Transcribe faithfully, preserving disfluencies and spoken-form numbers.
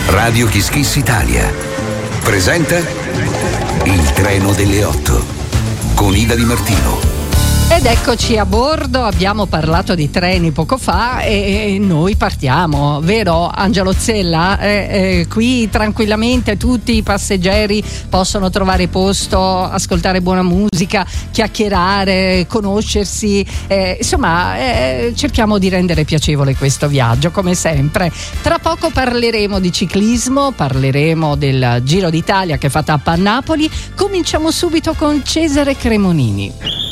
Radio Kiss Kiss Italia presenta Il treno delle otto con Ida Di Martino. Ed eccoci a bordo, abbiamo parlato di treni poco fa e noi partiamo, vero Angelo Zella? Eh, eh, qui tranquillamente tutti i passeggeri possono trovare posto, ascoltare buona musica, chiacchierare, conoscersi, eh, insomma eh, cerchiamo di rendere piacevole questo viaggio come sempre. Tra poco parleremo di ciclismo, parleremo del Giro d'Italia che fa tappa a Napoli, cominciamo subito con Cesare Cremonini.